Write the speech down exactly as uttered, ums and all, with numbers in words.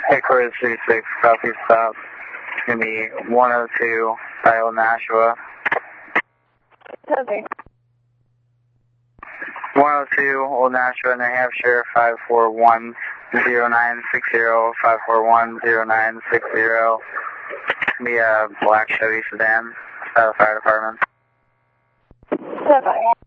Headquarters three six, Southeast South. It's going to be one oh two by Old Nashua. Okay. one oh two Old Nashua, New Hampshire, five four one zero nine six zero, five four one zero nine six zero. It's going to be a black Chevy sedan, Seattle Fire Department. Okay.